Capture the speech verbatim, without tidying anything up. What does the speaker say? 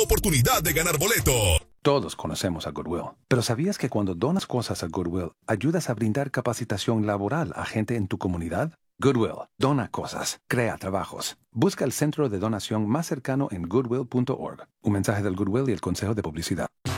oportunidad de ganar boleto. Todos conocemos a Goodwill, pero ¿sabías que cuando donas cosas a Goodwill, ayudas a brindar capacitación laboral a gente en tu comunidad? Goodwill, dona cosas, crea trabajos. Busca el centro de donación más cercano en goodwill punto org. Un mensaje del Goodwill y el Consejo de Publicidad.